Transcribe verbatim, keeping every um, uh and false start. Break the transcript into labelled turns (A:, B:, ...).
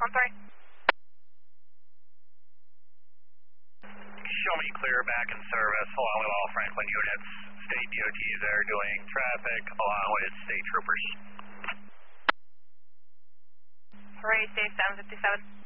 A: I'm sorry.
B: Show me clear back in service along with all Franklin units. State D O T there doing traffic along with state troopers.
A: Hooray, state seven fifty-seven.